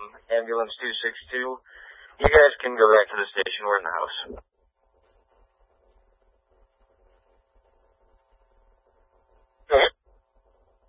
ambulance 262. You guys can go back to the station. We're in the house.